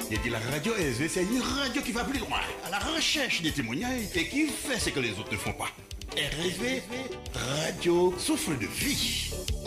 Il dit la radio SV, c'est une radio qui va plus loin, à la recherche des témoignages et qui fait ce que les autres ne font pas. RSV, radio souffle de vie.